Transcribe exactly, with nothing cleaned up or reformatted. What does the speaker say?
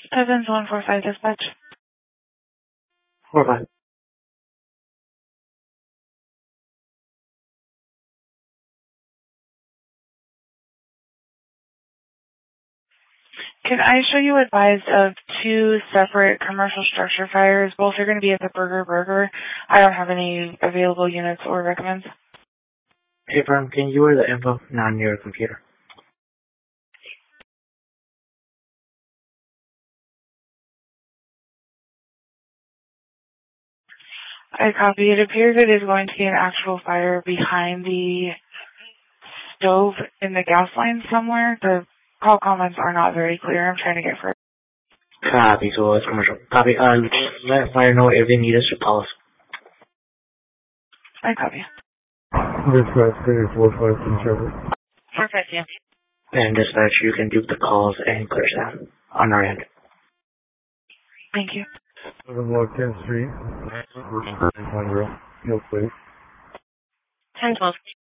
Evans one four five dispatch. four five. Can I show you advised of two separate commercial structure fires? Both are going to be at the Burger Burger. I don't have any available units or recommends. Hey, firm, can you order the info? Not on your computer. I copy. It appears it is going to be an actual fire behind the stove in the gas line somewhere. The call comments are not very clear. I'm trying to get for Copy, so it's commercial. Copy, uh, let fire know if they need us to call us. I copy. Dispatch three four five from Shepherd. Perfect, yeah. And dispatch, you can do the calls and clear sound on our end. Thank you. seven Block ten Street. Find girl. No place. ten twelve.